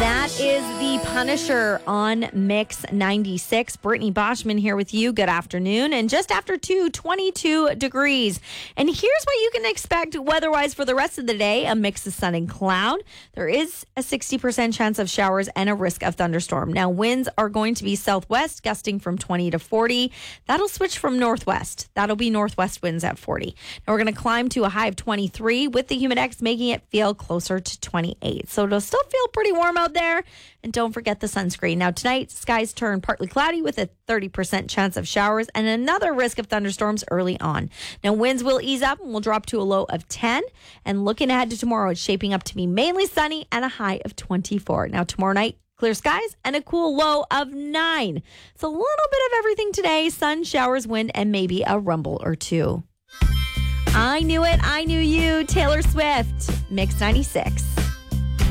That is The Punisher on Mix 96. Brittany Boschman here with you. Good afternoon. And just after 22 degrees. And here's what you can expect weather-wise for the rest of the day. A mix of sun and cloud. There is a 60% chance of showers and a risk of thunderstorm. Now, winds are going to be southwest, gusting from 20 to 40. That'll switch from northwest. That'll be northwest winds at 40. Now, we're going to climb to a high of 23 with the humidex making it feel closer to 28. So it'll still feel pretty warm out there. And don't forget the sunscreen. Now tonight, skies turn partly cloudy with a 30% chance of showers and another risk of thunderstorms early on. Now winds will ease up and will drop to a low of 10. And looking ahead to tomorrow, it's shaping up to be mainly sunny and a high of 24. Now tomorrow night, clear skies and a cool low of 9. It's a little bit of everything today. Sun, showers, wind, and maybe a rumble or two. I knew it. I knew you. Taylor Swift, Mix 96.